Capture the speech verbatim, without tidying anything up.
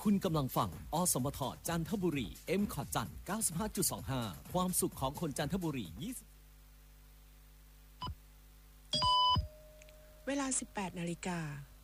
คุณกำลังฟังอสมทจันทบุรี M คอจัน เก้าสิบห้าจุดสองห้า ความสุขของคนจันทบุรียี่สิบเวลา สิบแปดนาฬิกา